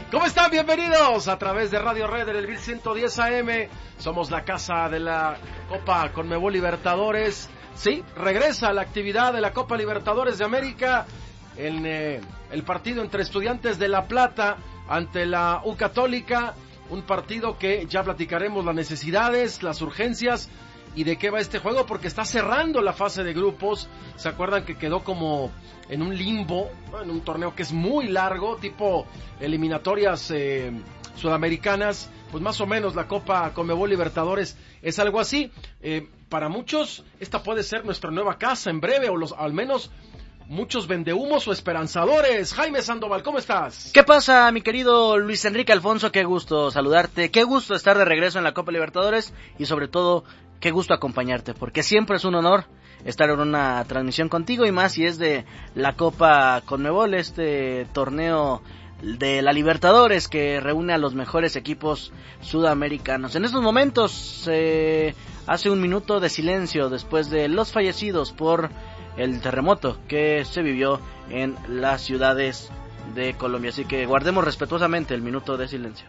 ¿Cómo están? Bienvenidos a través de Radio Red en el 1110 AM. Somos la casa de la Copa Conmebol Libertadores. Sí, regresa la actividad de la Copa Libertadores de América en el partido entre Estudiantes de La Plata ante la U Católica. Un partido que ya platicaremos las necesidades, las urgencias y de qué va este juego, porque está cerrando la fase de grupos. ¿Se acuerdan que quedó como en un limbo, ¿no? En un torneo que es muy largo, tipo eliminatorias sudamericanas? Pues más o menos la Copa Conmebol Libertadores es algo así. Para muchos esta puede ser nuestra nueva casa en breve, o al menos muchos vendehumos o esperanzadores. Jaime Sandoval, ¿cómo estás? ¿Qué pasa, mi querido Luis Enrique Alfonso? Qué gusto saludarte, qué gusto estar de regreso en la Copa Libertadores y sobre todo, qué gusto acompañarte, porque siempre es un honor estar en una transmisión contigo y más si es de la Copa Conmebol, este torneo de la Libertadores que reúne a los mejores equipos sudamericanos. En estos momentos hace un minuto de silencio después de los fallecidos por el terremoto que se vivió en las ciudades de Colombia, así que guardemos respetuosamente el minuto de silencio.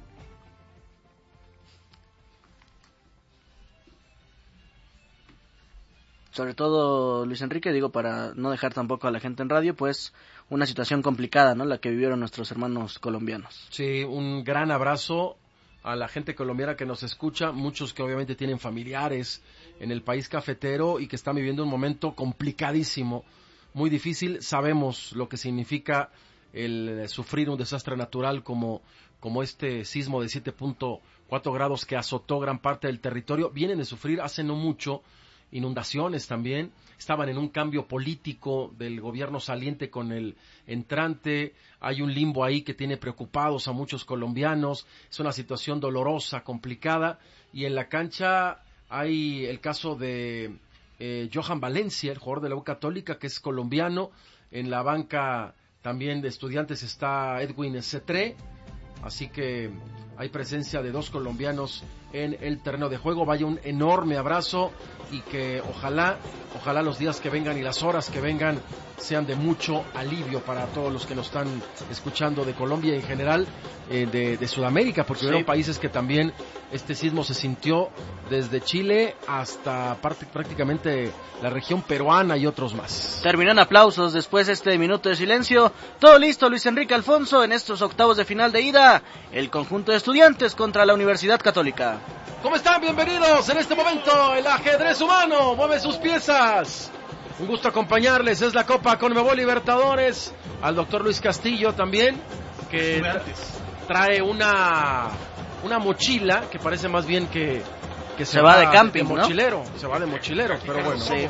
Sobre todo, Luis Enrique, digo, para no dejar tampoco a la gente en radio, pues una situación complicada, ¿no? La que vivieron nuestros hermanos colombianos. Sí, un gran abrazo a la gente colombiana que nos escucha, muchos que obviamente tienen familiares en el país cafetero y que están viviendo un momento complicadísimo, muy difícil. Sabemos lo que significa el sufrir un desastre natural como este sismo de 7.4 grados que azotó gran parte del territorio. Vienen de sufrir hace no mucho inundaciones también, estaban en un cambio político del gobierno saliente con el entrante, hay un limbo ahí que tiene preocupados a muchos colombianos, es una situación dolorosa, complicada, y en la cancha hay el caso de Johan Valencia, el jugador de la U Católica, que es colombiano. En la banca también de Estudiantes está Edwin Cetré, así que hay presencia de dos colombianos en el terreno de juego. Vaya un enorme abrazo y que ojalá los días que vengan y las horas que vengan sean de mucho alivio para todos los que nos están escuchando de Colombia y en general de Sudamérica, porque hubieron países que también este sismo se sintió desde Chile hasta prácticamente la región peruana y otros más. Terminan aplausos después de este minuto de silencio. Todo listo, Luis Enrique Alfonso, en estos octavos de final de ida, el conjunto de Estudiantes contra la Universidad Católica. ¿Cómo están? Bienvenidos. En este momento el ajedrez humano mueve sus piezas. Un gusto acompañarles. Es la Copa Conmebol Libertadores. Al doctor Luis Castillo también, que trae una mochila que parece más bien que se va de camping, de mochilero, ¿no? Se va de mochilero, pero bueno. Sí.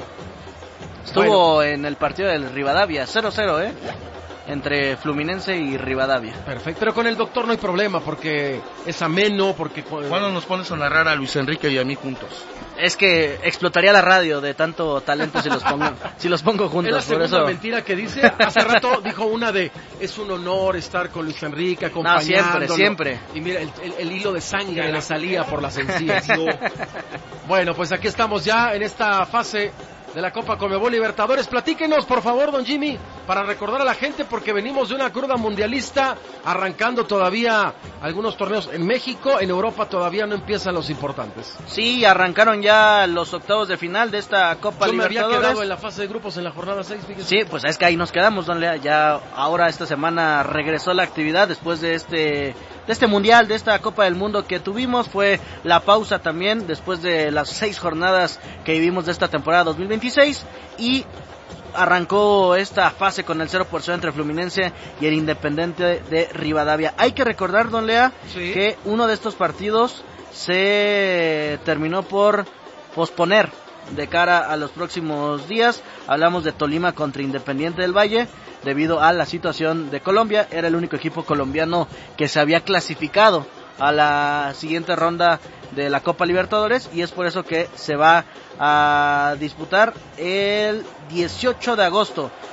Estuvo en el partido del Rivadavia, 0-0, entre Fluminense y Rivadavia. Perfecto, pero con el doctor no hay problema, porque es ameno, porque... ¿Cuándo nos pones a narrar a Luis Enrique y a mí juntos? Es que explotaría la radio de tanto talento si los pongo juntos. Es la segunda mentira que dice. Hace rato dijo una de, es un honor estar con Luis Enrique, acompañándolo. No, siempre. Y mira, el hilo de sangre le salía por las encías. Bueno, pues aquí estamos ya en esta fase de la Copa Conmebol Libertadores. Platíquenos, por favor, don Jimmy, para recordar a la gente, porque venimos de una cruda mundialista, arrancando todavía algunos torneos en México, en Europa todavía no empiezan los importantes. Sí, arrancaron ya los octavos de final de esta Copa Libertadores. Yo me había quedado en la fase de grupos en la jornada 6, fíjese. Sí, pues es que ahí nos quedamos, don Lea. Ya ahora esta semana regresó la actividad después de este mundial, de esta Copa del Mundo que tuvimos. Fue la pausa también después de las 6 jornadas que vivimos de esta temporada 2026 y arrancó esta fase con el 0-0 entre Fluminense y el Independiente de Rivadavia. Hay que recordar, don Lea, que uno de estos partidos se terminó por posponer de cara a los próximos días. Hablamos de Tolima contra Independiente del Valle, debido a la situación de Colombia. Era el único equipo colombiano que se había clasificado a la siguiente ronda de la Copa Libertadores y es por eso que se va a disputar el 18 de agosto